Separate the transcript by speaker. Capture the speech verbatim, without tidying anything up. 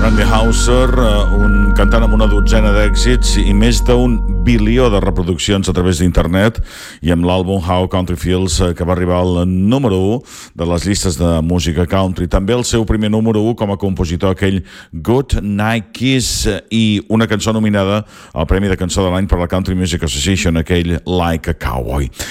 Speaker 1: Randy Houser, un cantant amb una dotzena d'èxits i més d'un bilió de reproduccions a través d'internet, i amb l'àlbum How Country Feels, que va arribar al número u de les llistes de música country. També el seu primer número u com a compositor, aquell Good Night Kiss, i una cançó nominada al Premi de Cançó de l'Any per la Country Music Association, aquell Like a Cowboy.